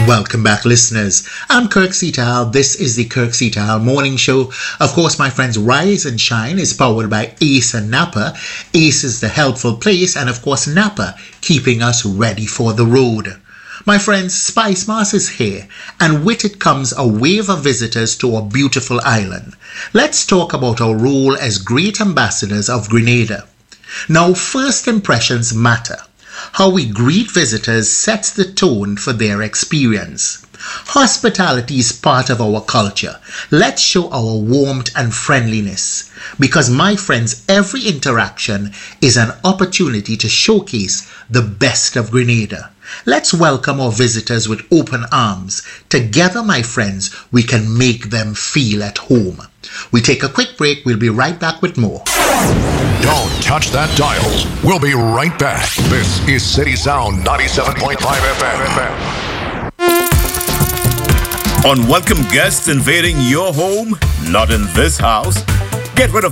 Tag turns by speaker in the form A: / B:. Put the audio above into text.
A: Welcome back, listeners. I'm Kirk Seatal. This is the Kirk Seatal Morning Show. Of course, my friends, Rise and Shine is powered by Ace and Napa. Ace is the helpful place, and of course, Napa, keeping us ready for the road. My friends, Spice Mars is here, and with it comes a wave of visitors to our beautiful island. Let's talk about our role as great ambassadors of Grenada. Now, first impressions matter. How we greet visitors sets the tone for their experience. Hospitality is part of our culture. Let's show our warmth and friendliness. Because, my friends, every interaction is an opportunity to showcase the best of Grenada. Let's welcome our visitors with open arms. Together, my friends, we can make them feel at home. We take a quick break. We'll be right back with more.
B: Don't touch that dial. We'll be right back. This is City Sound 97.5 FM.
C: Unwelcome guests invading your home? Not in this house. Get rid of